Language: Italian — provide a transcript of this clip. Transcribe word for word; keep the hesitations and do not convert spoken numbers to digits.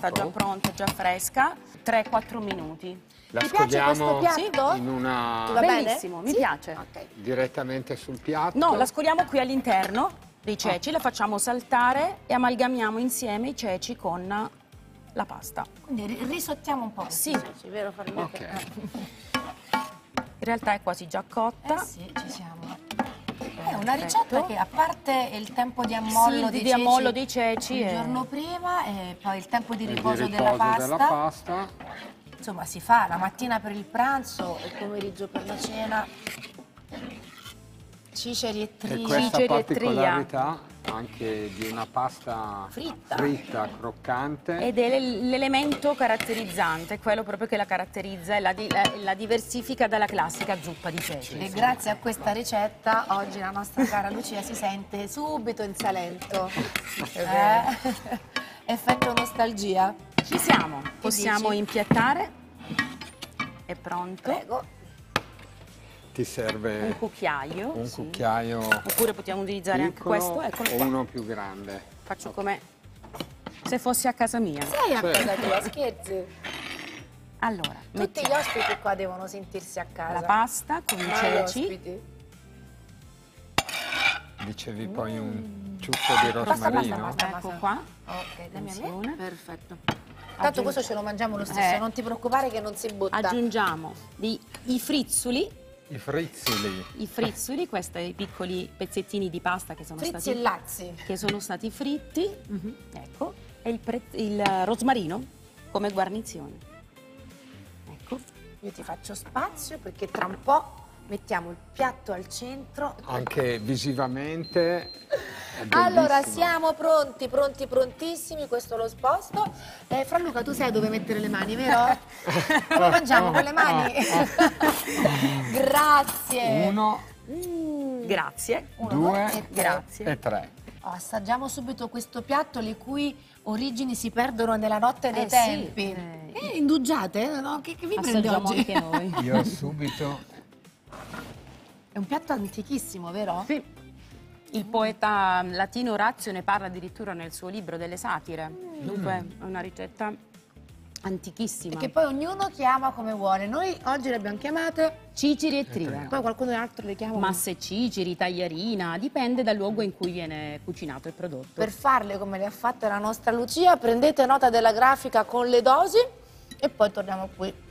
pasta già pronta, già fresca, tre quattro minuti. La Ti piace questo piatto? in una... Va bene? Bellissimo, mi Sì? piace. Ok. direttamente sul piatto? No, la scoliamo qui all'interno dei ceci, la facciamo saltare e amalgamiamo insieme i ceci con la pasta. Quindi ri- risottiamo un po'. Sì. Sì, vero Farnese? Ok. In realtà è quasi già cotta. Eh sì, ci siamo. È una ricetta che, a parte il tempo di ammollo Sì, dei di ceci, ammollo dei ceci il e- giorno prima e poi il tempo di E di riposo, riposo della pasta, della pasta. insomma si fa la mattina per il pranzo e il pomeriggio per la cena. Ciceri e E tria. questa Ciceri e particolarità anche di una pasta Fritta. fritta, croccante. Ed è l'el- l'elemento caratterizzante, quello proprio che la caratterizza e la, di- la- la diversifica dalla classica zuppa di ceci. E grazie a questa ricetta oggi la nostra cara Lucia si sente subito in Salento. Eh? Effetto nostalgia. Ci siamo, possiamo dici? impiattare. È pronto. Prego. Ti serve Un cucchiaio. un sì. cucchiaio Oppure possiamo utilizzare anche piccolo questo. Eccolo o qua. uno più grande. Faccio come se fossi a casa mia. Sei a Sì. casa tua, scherzi? Allora, Tutti mettiamo gli ospiti qua devono sentirsi a casa. la pasta con i Ma gli ceci. ospiti? Dicevi poi un ciuffo di Basta, basta, rosmarino? basta. Ecco qua. Ok, dammi a me. Attenzione. Perfetto. Tanto questo ce lo mangiamo lo stesso, Eh. non ti preoccupare che non si butta. Aggiungiamo di- i frizzoli. I frizzoli. I frizzoli, questi i piccoli pezzettini di pasta che sono Frizzi stati e lazzi. che sono stati fritti, ecco, e il, pre- il rosmarino come guarnizione. Ecco, Io ti faccio spazio perché tra un po' mettiamo il piatto al centro. Anche visivamente è Allora, bellissimo. siamo pronti, pronti, prontissimi, questo lo sposto. Eh, Fra Luca, tu sai dove mettere le mani, vero? Lo mangiamo con le mani? Grazie. Uno, grazie. Uno, due e tre. Grazie. e tre. Oh, assaggiamo subito questo piatto le cui origini si perdono nella notte dei Eh, sì. tempi. Eh, Eh, indugiate? No? Che, che vi prende Assaggiamo oggi? anche noi. Io subito. È un piatto antichissimo, vero? Sì. Il poeta latino Orazio ne parla addirittura nel suo libro delle satire. Dunque è una ricetta antichissima. Che poi ognuno chiama come vuole. Noi oggi le abbiamo chiamate, Ciciri e tria. poi qualcuno altro le chiama come- Masse ciciri, tagliarina, dipende dal luogo in cui viene cucinato il prodotto. Per farle come le ha fatte la nostra Lucia, prendete nota della grafica con le dosi e poi torniamo qui